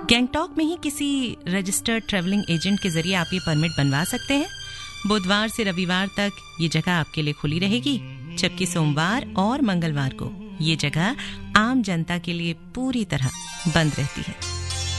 गैंगटॉक में ही किसी registered travelling agent के जरिए आप ये परमिट बनवा सकते हैं। बुधवार से रविवार तक ये जगह आपके लिए खुली रहेगी, जबकि सोमवार और मंगलवार को ये जगह आम जनता के लिए पूरी तरह बंद रहती है।